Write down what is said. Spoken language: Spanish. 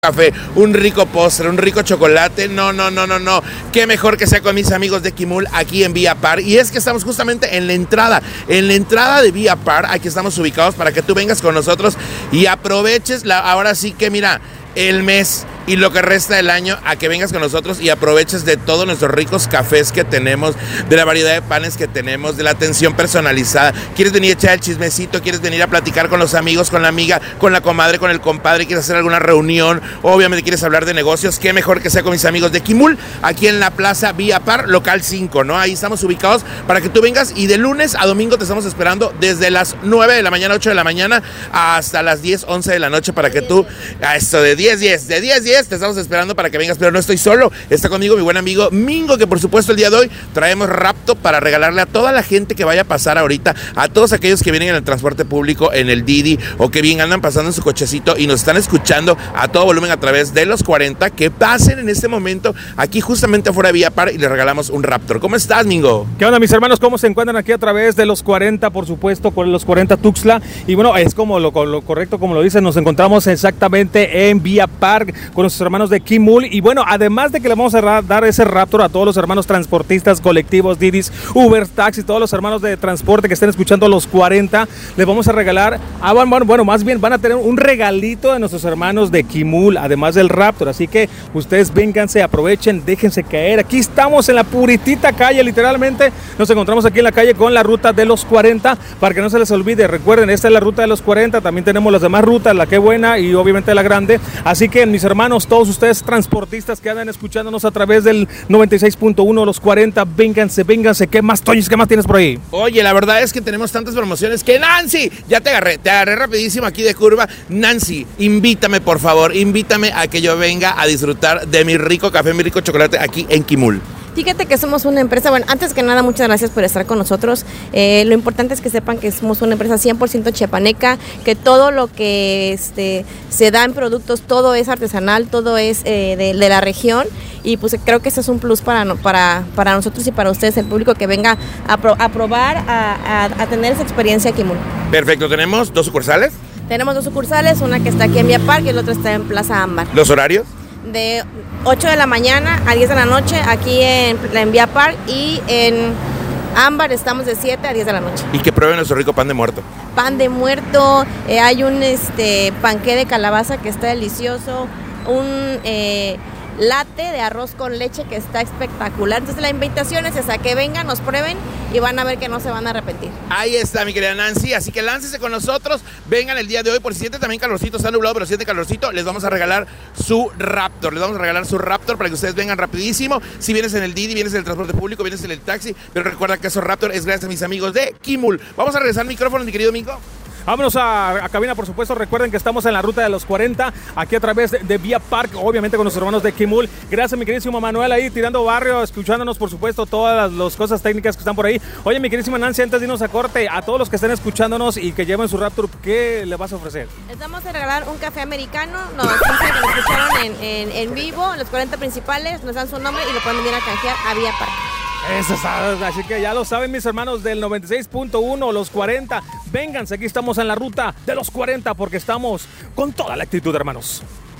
café, un rico postre, un rico chocolate, no, qué mejor que sea con mis amigos de Kimul aquí en Vía Par, y es que estamos justamente en la entrada de Vía Par, aquí estamos ubicados para que tú vengas con nosotros y aproveches, ahora sí que mira, el mes y lo que resta del año a que vengas con nosotros y aproveches de todos nuestros ricos cafés que tenemos, de la variedad de panes que tenemos, de la atención personalizada. ¿Quieres venir a echar el chismecito? ¿Quieres venir a platicar con los amigos, con la amiga, con la comadre, con el compadre? ¿Quieres hacer alguna reunión? Obviamente quieres hablar de negocios. Qué mejor que sea con mis amigos de Kimul, aquí en la Plaza Vía Par, local 5, ¿no? Ahí estamos ubicados para que tú vengas y de lunes a domingo te estamos esperando desde las 9 de la mañana, 8 de la mañana hasta las 10, 11 de la noche para que tú, a esto de 10, te estamos esperando para que vengas, pero no estoy solo, está conmigo mi buen amigo Mingo, que por supuesto el día de hoy traemos Raptor para regalarle a toda la gente que vaya a pasar ahorita, a todos aquellos que vienen en el transporte público, en el Didi, o que bien andan pasando en su cochecito y nos están escuchando a todo volumen a través de los 40, que pasen en este momento aquí justamente afuera de Vía Par y les regalamos un Raptor. ¿Cómo estás, Mingo? ¿Qué onda, mis hermanos? ¿Cómo se encuentran aquí a través de los 40, por supuesto, con los 40 Tuxtla? Y bueno, es como lo correcto, como lo dicen, nos encontramos exactamente en Vía Par con nuestros hermanos de Kimul, y bueno, además de que le vamos a dar ese Raptor a todos los hermanos transportistas, colectivos, Didis, Uber, taxis, todos los hermanos de transporte que estén escuchando los 40, les vamos a regalar, más bien van a tener un regalito de nuestros hermanos de Kimul, además del Raptor, así que ustedes vénganse, aprovechen, déjense caer, aquí estamos en la puritita calle, literalmente, nos encontramos aquí en la calle con la ruta de los 40, para que no se les olvide, recuerden, esta es la ruta de los 40, también tenemos las demás rutas, la que buena y obviamente la grande, así que mis hermanos, todos ustedes transportistas que andan escuchándonos a través del 96.1, los 40, vénganse, ¿qué más, Toños, qué más tienes por ahí? Oye, la verdad es que tenemos tantas promociones que Nancy, ya te agarré rapidísimo aquí de curva. Nancy, invítame por favor, invítame a que yo venga a disfrutar de mi rico café, mi rico chocolate aquí en Kimul. Fíjate que somos una empresa, bueno, antes que nada, muchas gracias por estar con nosotros. Lo importante es que sepan que somos una empresa 100% chiapaneca, que todo lo que se da en productos, todo es artesanal, todo es de la región, y pues creo que ese es un plus para nosotros y para ustedes, el público que venga a probar, a tener esa experiencia aquí. Perfecto, ¿tenemos dos sucursales? Tenemos dos sucursales, una que está aquí en Vía Park y la otra está en Plaza Ámbar. ¿Los horarios? De 8 de la mañana a 10 de la noche aquí en Vía Park, y en Ámbar estamos de 7 a 10 de la noche. Y que prueben nuestro rico pan de muerto. Pan de muerto, hay un panqué de calabaza que está delicioso, un latte de arroz con leche que está espectacular. Entonces la invitación es esa, que vengan, nos prueben y van a ver que no se van a arrepentir. Ahí está, mi querida Nancy, así que láncese con nosotros, vengan el día de hoy, por si siente también calorcito, está nublado, pero si siente calorcito, les vamos a regalar su Raptor, para que ustedes vengan rapidísimo. Si vienes en el Didi, vienes en el transporte público, vienes en el taxi, pero recuerda que esos Raptor es gracias a mis amigos de Kimul. Vamos a regresar al micrófono, mi querido Mingo. Vámonos a cabina, por supuesto. Recuerden que estamos en la ruta de los 40, aquí a través de Vía Park, obviamente con nuestros hermanos de Kimul. Gracias, mi queridísimo Manuel, ahí tirando barrio, escuchándonos, por supuesto, todas las cosas técnicas que están por ahí. Oye, mi queridísima Nancy, antes de irnos a corte, a todos los que estén escuchándonos y que lleven su Raptor, ¿qué le vas a ofrecer? Les vamos a regalar un café americano. Nos escucharon en vivo, los 40 principales, nos dan su nombre y lo pueden venir a canjear a Vía Park. Eso está, así que ya lo saben, mis hermanos del 96.1, los 40. Vénganse, aquí estamos en la ruta de los 40 porque estamos con toda la actitud, hermanos.